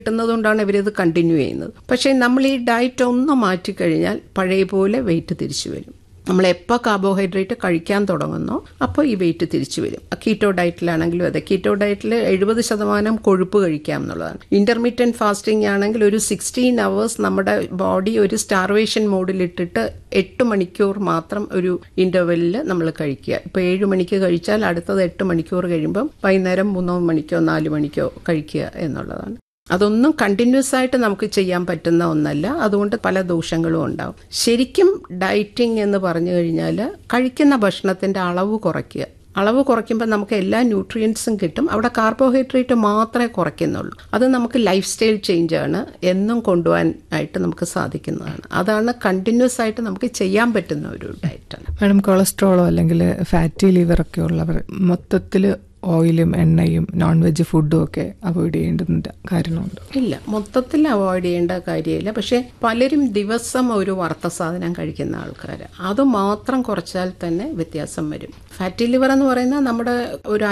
കിട്ടുന്നതുകൊണ്ടാണ് ഇവരിത് കണ്ടിന്യൂ ചെയ്യുന്നത്. പക്ഷേ നമ്മൾ ഈ ഡയറ്റ് ഒന്ന് മാറ്റിക്കഴിഞ്ഞാൽ പഴയ പോലെ വെയിറ്റ് തിരിച്ചു വരും. നമ്മൾ എപ്പോൾ കാർബോഹൈഡ്രേറ്റ് കഴിക്കാൻ തുടങ്ങുന്നോ അപ്പോൾ ഈ വെയിറ്റ് തിരിച്ചു വരും. കീറ്റോ ഡയറ്റിലാണെങ്കിലും അതെ, കീറ്റോ ഡയറ്റിൽ 70% കൊഴുപ്പ് കഴിക്കാം എന്നുള്ളതാണ്. ഇന്റർമീഡിയറ്റ് ഫാസ്റ്റിംഗ് ആണെങ്കിൽ ഒരു 16 hours നമ്മുടെ ബോഡി ഒരു സ്റ്റാർവേഷൻ മോഡിലിട്ടിട്ട് 8 മണിക്കൂർ മാത്രം ഒരു ഇന്റർവെല്ലിൽ നമ്മൾ കഴിക്കുക. ഇപ്പോൾ 7 മണിക്ക് കഴിച്ചാൽ അടുത്തത് 8 മണിക്കൂർ കഴിയുമ്പം വൈകുന്നേരം 3 മണിക്കോ 4 മണിക്കോ കഴിക്കുക എന്നുള്ളതാണ്. അതൊന്നും കണ്ടിന്യൂസ് ആയിട്ട് നമുക്ക് ചെയ്യാൻ പറ്റുന്ന ഒന്നല്ല. അതുകൊണ്ട് പല ദോഷങ്ങളും ഉണ്ടാവും. ശരിക്കും ഡയറ്റിംഗ് എന്ന് പറഞ്ഞു കഴിഞ്ഞാൽ കഴിക്കുന്ന ഭക്ഷണത്തിൻ്റെ അളവ് കുറയ്ക്കുക. അളവ് കുറയ്ക്കുമ്പോൾ നമുക്ക് എല്ലാ ന്യൂട്രിയൻസും കിട്ടും. അവിടെ കാർബോഹൈഡ്രേറ്റ് മാത്രമേ കുറയ്ക്കുന്നുള്ളൂ. അത് നമുക്ക് ലൈഫ് സ്റ്റൈൽ ചേഞ്ചാണ്, എന്നും കൊണ്ടുപോകാൻ ആയിട്ട് നമുക്ക് സാധിക്കുന്നതാണ്. അതാണ് കണ്ടിന്യൂസ് ആയിട്ട് നമുക്ക് ചെയ്യാൻ പറ്റുന്ന ഒരു ഡയറ്റാണ്. മാഡം, കൊളസ്ട്രോളോ അല്ലെങ്കിൽ ഫാറ്റി ലിവറൊക്കെ ഉള്ളവർ മൊത്തത്തിൽ ഓയിലും എണ്ണയും നോൺ വെജ് ഫുഡും ഒക്കെ അവോയ്ഡ് ചെയ്യേണ്ട കാര്യമുണ്ട്? ഇല്ല, മൊത്തത്തിൽ അവോയ്ഡ് ചെയ്യേണ്ട കാര്യമില്ല. പക്ഷെ പലരും ദിവസം ഒരു വറുത്ത സാധനം കഴിക്കുന്ന ആൾക്കാർ, അത് മാത്രം കുറച്ചാൽ തന്നെ വ്യത്യാസം വരും. ഫാറ്റി ലിവർ എന്ന് പറയുന്നത് നമ്മുടെ ഒരു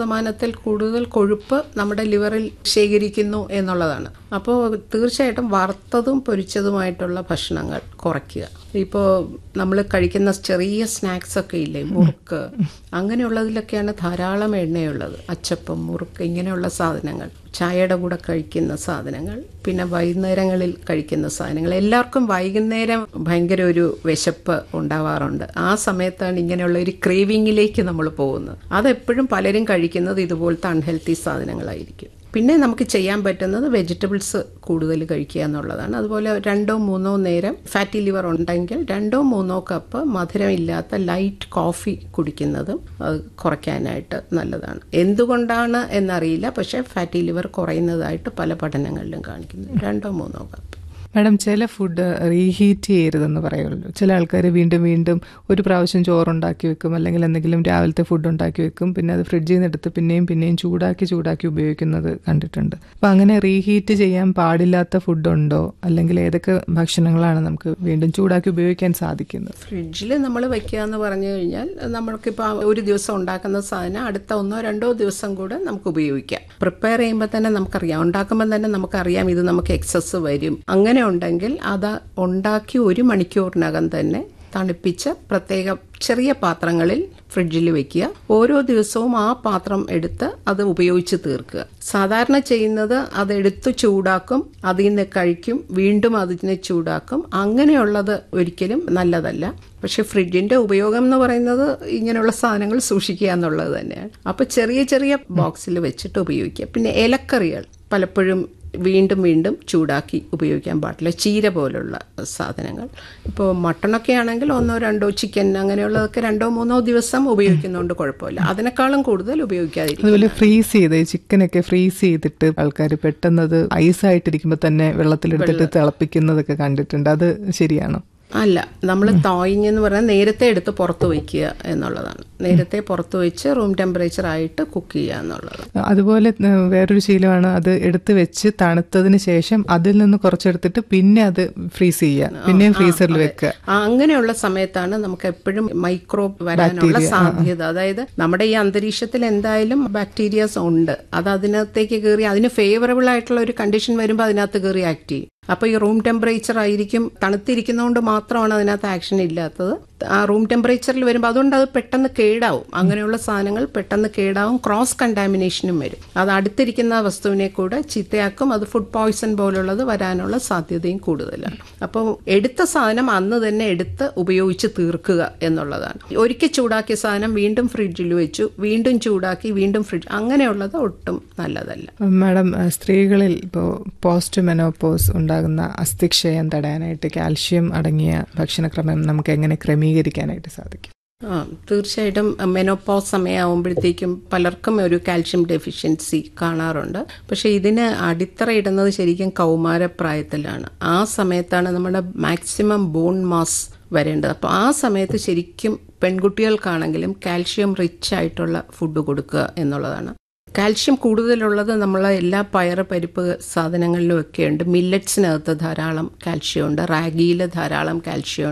5% കൂടുതൽ കൊഴുപ്പ് നമ്മുടെ ലിവറിൽ ശേഖരിക്കുന്നു എന്നുള്ളതാണ്. അപ്പോൾ തീർച്ചയായിട്ടും വറുത്തതും പൊരിച്ചതുമായിട്ടുള്ള ഭക്ഷണങ്ങൾ കുറയ്ക്കുക. ഇപ്പോൾ നമ്മൾ കഴിക്കുന്ന ചെറിയ സ്നാക്സ് ഒക്കെ ഇല്ലേ, മുറുക്ക്, അങ്ങനെയുള്ളതിലൊക്കെയാണ് ധാരാളം എണ്ണയുള്ളത്. അച്ചപ്പം, മുറുക്ക്, ഇങ്ങനെയുള്ള സാധനങ്ങൾ, ചായയുടെ കൂടെ കഴിക്കുന്ന സാധനങ്ങൾ, പിന്നെ വൈകുന്നേരങ്ങളിൽ കഴിക്കുന്ന സാധനങ്ങൾ. എല്ലാവർക്കും വൈകുന്നേരം ഭയങ്കര ഒരു വിശപ്പ് ഉണ്ടാവാറുണ്ട്. ആ സമയത്താണ് ഇങ്ങനെയുള്ള ഒരു ക്രേവിങ്ങിലേക്ക് നമ്മൾ പോകുന്നത്. അതെപ്പോഴും പലരും കഴിക്കുന്നത് ഇതുപോലത്തെ അൺഹെൽത്തി സാധനങ്ങളായിരിക്കും. പിന്നെ നമുക്ക് ചെയ്യാൻ പറ്റുന്നത് വെജിറ്റബിൾസ് കൂടുതൽ കഴിക്കുക എന്നുള്ളതാണ്. അതുപോലെ 2-3 നേരം ഫാറ്റി ലിവർ ഉണ്ടെങ്കിൽ 2-3 കപ്പ് മധുരമില്ലാത്ത ലൈറ്റ് കോഫി കുടിക്കുന്നതും അത് കുറയ്ക്കാനായിട്ട് നല്ലതാണ്. എന്തുകൊണ്ടാണ് എന്നറിയില്ല, പക്ഷേ ഫാറ്റി ലിവർ കുറയുന്നതായിട്ട് പല പഠനങ്ങളിലും കാണിക്കുന്നു. 2-3 കപ്പ്. മാഡം, ചില ഫുഡ് റീഹീറ്റ് ചെയ്യരുതെന്ന് പറയുള്ളൂ. ചില ആൾക്കാർ വീണ്ടും വീണ്ടും ഒരു പ്രാവശ്യം ചോറുണ്ടാക്കി വെക്കും, അല്ലെങ്കിൽ എന്തെങ്കിലും രാവിലത്തെ ഫുഡ് ഉണ്ടാക്കി വെക്കും, പിന്നെ അത് ഫ്രിഡ്ജിൽ നിന്ന് എടുത്ത് പിന്നെയും ചൂടാക്കി ഉപയോഗിക്കുന്നത് കണ്ടിട്ടുണ്ട്. അപ്പം അങ്ങനെ റീഹീറ്റ് ചെയ്യാൻ പാടില്ലാത്ത ഫുഡുണ്ടോ? അല്ലെങ്കിൽ ഏതൊക്കെ ഭക്ഷണങ്ങളാണ് നമുക്ക് വീണ്ടും ചൂടാക്കി ഉപയോഗിക്കാൻ സാധിക്കുന്നത്? ഫ്രിഡ്ജിൽ നമ്മൾ വെക്കുക എന്ന് പറഞ്ഞു കഴിഞ്ഞാൽ നമ്മൾക്കിപ്പോൾ ഒരു ദിവസം ഉണ്ടാക്കുന്ന സാധനം അടുത്ത 1-2 ദിവസം കൂടെ നമുക്ക് ഉപയോഗിക്കാം. പ്രിപ്പയർ ചെയ്യുമ്പോൾ തന്നെ നമുക്കറിയാം, ഉണ്ടാക്കുമ്പോൾ തന്നെ നമുക്കറിയാം ഇത് നമുക്ക് എക്സസ് വരും. അങ്ങനെ ഉണ്ടെങ്കിൽ അത് ഉണ്ടാക്കി 1 മണിക്കൂറിനകം തന്നെ തണുപ്പിച്ച് പ്രത്യേക ചെറിയ പാത്രങ്ങളിൽ ഫ്രിഡ്ജിൽ വെക്കുക. ഓരോ ദിവസവും ആ പാത്രം എടുത്ത് അത് ഉപയോഗിച്ച് തീർക്കുക. സാധാരണ ചെയ്യുന്നത് അതെടുത്ത് ചൂടാക്കും, അതിൽ നിന്ന് കഴിക്കും, വീണ്ടും അതിനെ ചൂടാക്കും. അങ്ങനെയുള്ളത് ഒരിക്കലും നല്ലതല്ല. പക്ഷെ ഫ്രിഡ്ജിന്റെ ഉപയോഗം എന്ന് പറയുന്നത് ഇങ്ങനെയുള്ള സാധനങ്ങൾ സൂക്ഷിക്കുക എന്നുള്ളത് തന്നെയാണ്. അപ്പോൾ ചെറിയ ചെറിയ ബോക്സിൽ വെച്ചിട്ട് ഉപയോഗിക്കുക. പിന്നെ ഇലക്കറികൾ പലപ്പോഴും വീണ്ടും ചൂടാക്കി ഉപയോഗിക്കാൻ പാടില്ല. ചീര പോലുള്ള സാധനങ്ങൾ, ഇപ്പോൾ മട്ടണൊക്കെ ആണെങ്കിൽ 1-2 ചിക്കൻ അങ്ങനെയുള്ളതൊക്കെ 2-3 ദിവസം ഉപയോഗിക്കുന്നതുകൊണ്ട് കുഴപ്പമില്ല. അതിനേക്കാളും കൂടുതൽ ഉപയോഗിക്കാതിരിക്കും. അതുപോലെ ഫ്രീസ് ചെയ്ത് ചിക്കനൊക്കെ ഫ്രീസ് ചെയ്തിട്ട് ആൾക്കാർ പെട്ടെന്ന് അത് ഐസായിട്ടിരിക്കുമ്പോൾ തന്നെ വെള്ളത്തിലെടുത്തിട്ട് തിളപ്പിക്കുന്നതൊക്കെ കണ്ടിട്ടുണ്ട്. അത് ശരിയാണോ? അല്ല, നമ്മൾ തോയിങ് എന്ന് പറഞ്ഞാൽ നേരത്തെ എടുത്ത് പുറത്ത് വയ്ക്കുക എന്നുള്ളതാണ്. നേരത്തെ പുറത്ത് വെച്ച് റൂം ടെമ്പറേച്ചർ ആയിട്ട് കുക്ക് ചെയ്യുക എന്നുള്ളത്. അതുപോലെ വേറൊരു ശീലമാണ്, അത് എടുത്ത് വെച്ച് തണുത്തതിന് ശേഷം അതിൽ നിന്ന് കുറച്ചെടുത്തിട്ട് പിന്നെ അത് ഫ്രീസ് ചെയ്യുക, പിന്നെയും ഫ്രീസറിൽ വെക്കുക. അങ്ങനെയുള്ള സമയത്താണ് നമുക്ക് എപ്പോഴും മൈക്രോബ് വരാനുള്ള സാധ്യത. അതായത് നമ്മുടെ ഈ അന്തരീക്ഷത്തിൽ എന്തായാലും ബാക്ടീരിയാസ് ഉണ്ട്. അത് അതിനകത്തേക്ക് കയറി അതിന് ഫേവറബിൾ ആയിട്ടുള്ള ഒരു കണ്ടീഷൻ വരുമ്പോൾ അതിനകത്ത് കയറി ആക്ട് ചെയ്യും. അപ്പോൾ ഈ റൂം ടെമ്പറേച്ചർ ആയിരിക്കും, തണുത്തിരിക്കുന്നതുകൊണ്ട് മാത്രമാണ് അതിനകത്ത് ആക്ഷൻ ഇല്ലാത്തത്. ആ റൂം ടെമ്പറേച്ചറിൽ വരുമ്പോൾ അതുകൊണ്ട് അത് പെട്ടെന്ന് കേടാവും. അങ്ങനെയുള്ള സാധനങ്ങൾ പെട്ടെന്ന് കേടാവും, ക്രോസ് കണ്ടാമിനേഷനും വരും. അത് അടുത്തിരിക്കുന്ന വസ്തുവിനെ കൂടെ ചീത്തയാക്കും. അത് ഫുഡ് പോയ്സൺ പോലുള്ളത് വരാനുള്ള സാധ്യതയും കൂടുതലാണ്. അപ്പോൾ എടുത്ത സാധനം അന്ന് തന്നെ എടുത്ത് ഉപയോഗിച്ച് തീർക്കുക എന്നുള്ളതാണ്. ഒരിക്കൽ ചൂടാക്കിയ സാധനം വീണ്ടും ഫ്രിഡ്ജിൽ വെച്ചു, വീണ്ടും ചൂടാക്കി, വീണ്ടും ഫ്രിഡ്ജ്, അങ്ങനെയുള്ളത് ഒട്ടും നല്ലതല്ല. മാഡം, സ്ത്രീകളിൽ ഇപ്പോൾ പോസ്റ്റ് മെനോപോസ് ഉണ്ടാകുന്ന അസ്ഥിക്ഷയം തടയാനായിട്ട് കാൽഷ്യം അടങ്ങിയ ഭക്ഷണക്രമം നമുക്ക് എങ്ങനെ ക്രമീകരിക്കാനായിട്ട് സാധിക്കും? തീർച്ചയായിട്ടും മെനോപോസ് സമയമാകുമ്പോഴത്തേക്കും പലർക്കും ഒരു കാൽഷ്യം ഡെഫിഷ്യൻസി കാണാറുണ്ട്. പക്ഷേ ഇതിന് അടിത്തറയിടുന്നത് ശരിക്കും കൗമാരപ്രായത്തിലാണ്. ആ സമയത്താണ് നമ്മുടെ മാക്സിമം ബോൺ മാസ് വരേണ്ടത്. അപ്പോൾ ആ സമയത്ത് ശരിക്കും പെൺകുട്ടികൾക്കാണെങ്കിലും കാൽഷ്യം റിച്ച് ആയിട്ടുള്ള ഫുഡ് കൊടുക്കുക എന്നുള്ളതാണ്. കാൽഷ്യം കൂടുതലുള്ളത് നമ്മളെ എല്ലാ പയറ് പരിപ്പ് സാധനങ്ങളിലും ഒക്കെ ഉണ്ട്. മില്ലറ്റ്സിനകത്ത് ധാരാളം കാൽഷ്യം ഉണ്ട്, റാഗിയിൽ ധാരാളം കാൽഷ്യം ഉണ്ട്.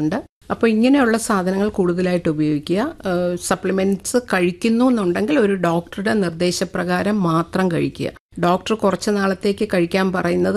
അപ്പോൾ ഇങ്ങനെയുള്ള സാധനങ്ങൾ കൂടുതലായിട്ട് ഉപയോഗിക്കുക. സപ്ലിമെൻറ്റ്സ് കഴിക്കുന്നു എന്നുണ്ടെങ്കിൽ ഒരു ഡോക്ടറുടെ നിർദ്ദേശപ്രകാരം മാത്രം കഴിക്കുക. ഡോക്ടർ കുറച്ച് നാളത്തേക്ക് കഴിക്കാൻ പറയുന്നത്